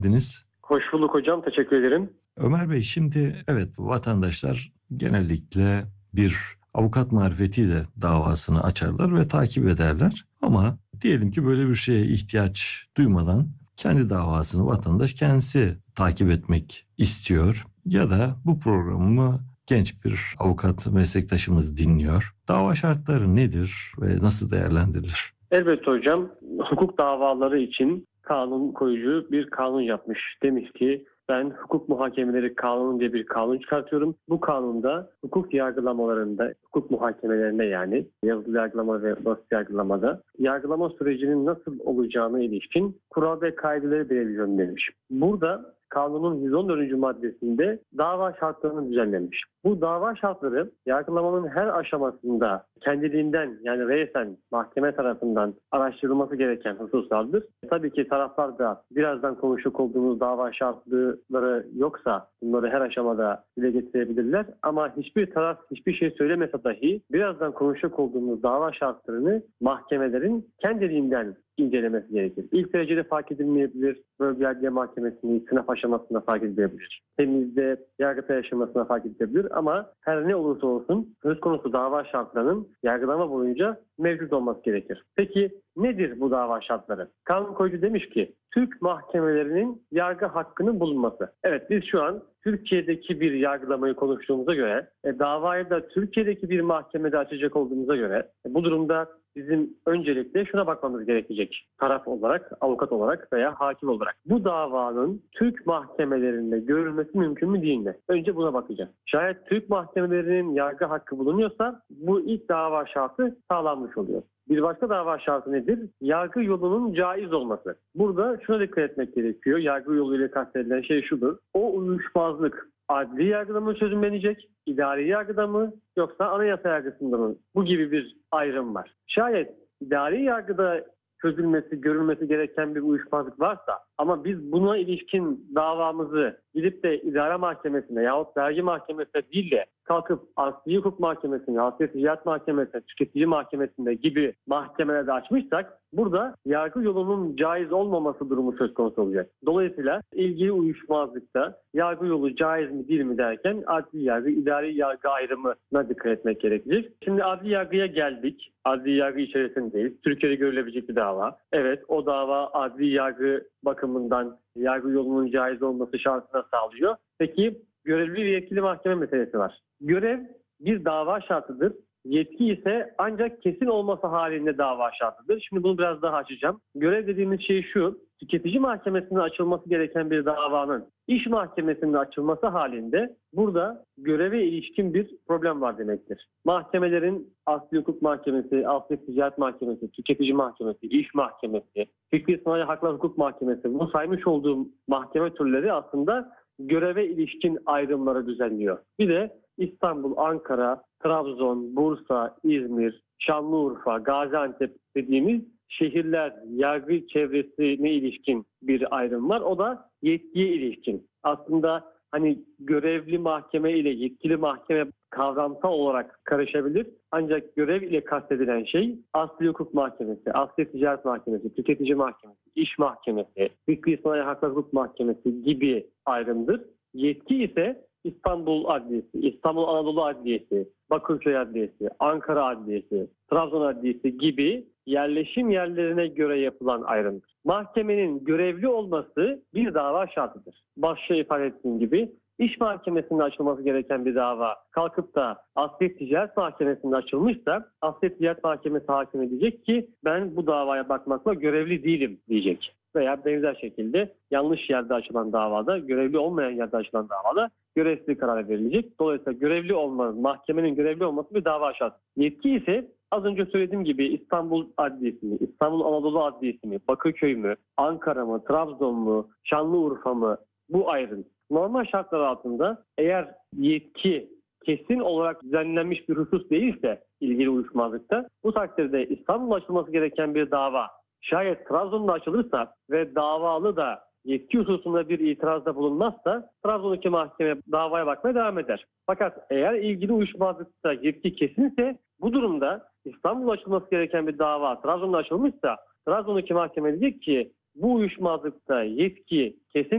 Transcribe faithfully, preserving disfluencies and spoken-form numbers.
Deniz. Hoş bulduk hocam, teşekkür ederim. Ömer Bey, şimdi evet, vatandaşlar genellikle bir avukat marifetiyle davasını açarlar ve takip ederler. Ama diyelim ki böyle bir şeye ihtiyaç duymadan kendi davasını vatandaş kendisi takip etmek istiyor ya da bu programı genç bir avukat meslektaşımız dinliyor. Dava şartları nedir ve nasıl değerlendirilir? Elbette hocam, hukuk davaları için kanun koyucu bir kanun yapmış. Demiş ki ben hukuk muhakemeleri kanunu diye bir kanun çıkartıyorum. Bu kanunda hukuk yargılamalarında, hukuk muhakemelerinde yani yazılı yargılama ve basit yargılamada yargılama sürecinin nasıl olacağına ilişkin kural ve kaideleri belirliyorum demiş. Burada kanunun yüz on dördüncü maddesinde dava şartlarını düzenlemiş. Bu dava şartları yargılamanın her aşamasında kendiliğinden yani reysen mahkeme tarafından araştırılması gereken hususlardır. Tabii ki taraflar da birazdan konuşacak olduğumuz dava şartları yoksa bunları her aşamada dile getirebilirler. Ama hiçbir taraf hiçbir şey söylemese dahi birazdan konuşacak olduğumuz dava şartlarını mahkemelerin kendiliğinden incelemesi gerekir. İlk derecede fark edilmeyebilir. Bölge Adliye Mahkemesi'nin sınıf aşamasında fark edilebilir. Temizde yargıtay aşamasında fark edilebilir ama her ne olursa olsun söz konusu dava şartlarının yargılama boyunca mevcut olması gerekir. Peki nedir bu dava şartları? Kanun koyucu demiş ki Türk mahkemelerinin yargı hakkının bulunması. Evet, biz şu an Türkiye'deki bir yargılamayı konuştuğumuza göre, e, davayı da Türkiye'deki bir mahkemede açacak olduğumuza göre e, bu durumda bizim öncelikle şuna bakmamız gerekecek. Taraf olarak, avukat olarak veya hakim olarak. Bu davanın Türk mahkemelerinde görülmesi mümkün mü değil mi? Önce buna bakacağız. Şayet Türk mahkemelerinin yargı hakkı bulunuyorsa bu ilk dava şartı sağlanmış oluyor. Bir başka dava şartı nedir? Yargı yolunun caiz olması. Burada şuna dikkat etmek gerekiyor. Yargı yoluyla kastedilen şey şudur. O uyuşmazlık adli yargıda mı çözümlenecek, idari yargıda mı yoksa anayasa yargısında mı? Bu gibi bir ayrım var. Şayet idari yargıda çözülmesi, görülmesi gereken bir uyuşmazlık varsa ama biz buna ilişkin davamızı gidip de idare mahkemesine yahut vergi mahkemesine değil de kalkıp Asli Hukuk Mahkemesi'ne, Asli Ticaret Mahkemesi'ne, Tüketici Mahkemesi'nde gibi mahkemelerde açmışsak burada yargı yolunun caiz olmaması durumu söz konusu olacak. Dolayısıyla ilgili uyuşmazlıkta yargı yolu caiz mi değil mi derken adli yargı, idari yargı ayrımına dikkat etmek gerekecek. Şimdi adli yargıya geldik. Adli yargı içerisindeyiz. Türkiye'de görülebilecek bir dava. Evet, o dava adli yargı bakımından yargı yolunun caiz olması şartına sağlıyor. Peki görevli ve yetkili mahkeme meselesi var. Görev bir dava şartıdır. Yetki ise ancak kesin olması halinde dava şartıdır. Şimdi bunu biraz daha açacağım. Görev dediğimiz şey şu, tüketici mahkemesinde açılması gereken bir davanın iş mahkemesinde açılması halinde burada göreve ilişkin bir problem var demektir. Mahkemelerin Asli Hukuk Mahkemesi, Asli Ticaret Mahkemesi, Tüketici Mahkemesi, İş Mahkemesi, Fikri Sanayi Haklar Hukuk Mahkemesi, bu saymış olduğum mahkeme türleri aslında göreve ilişkin ayrımları düzenliyor. Bir de İstanbul, Ankara, Trabzon, Bursa, İzmir, Şanlıurfa, Gaziantep dediğimiz şehirler yargı çevresine ilişkin bir ayrım var. O da yetkiye ilişkin. Aslında hani görevli mahkeme ile yetkili mahkeme kavramsal olarak karışabilir. Ancak görev ile kastedilen şey Asli Hukuk Mahkemesi, Asli Ticaret Mahkemesi, Tüketici Mahkemesi, İş Mahkemesi, Fikri Sanayi Haklar Hukuk Mahkemesi gibi ayrımdır. Yetki ise İstanbul Adliyesi, İstanbul Anadolu Adliyesi, Bakırköy Adliyesi, Ankara Adliyesi, Trabzon Adliyesi gibi yerleşim yerlerine göre yapılan ayrımdır. Mahkemenin görevli olması bir dava şartıdır. Başta ifade ettiğim gibi İş Mahkemesi'nde açılması gereken bir dava kalkıp da Asli Ticaret Mahkemesi'nde açılmışsa Asli Ticaret Mahkemesi hakimi diyecek ki ben bu davaya bakmakla görevli değilim diyecek. Veya benzer şekilde yanlış yerde açılan davada, görevli olmayan yerde açılan davada görevsizlik kararı verilecek. Dolayısıyla görevli olma, mahkemenin görevli olması bir dava şartı. Yetki ise az önce söylediğim gibi İstanbul Adliyesi mi, İstanbul Anadolu Adliyesi mi, Bakırköy mü, Ankara mı, Trabzon mu, Şanlıurfa mı, bu ayrım. Normal şartlar altında eğer yetki kesin olarak düzenlenmiş bir husus değilse ilgili uyuşmazlıkta bu takdirde İstanbul'da açılması gereken bir dava şayet Trabzon'da açılırsa ve davalı da yetki hususunda bir itirazda bulunmazsa Trabzon'daki mahkeme davaya bakmaya devam eder. Fakat eğer ilgili uyuşmazlıkta yetki kesinse bu durumda İstanbul'da açılması gereken bir dava Trabzon'da açılmışsa Trabzon'daki mahkeme diyecek ki bu uyuşmazlıkta yetki kesin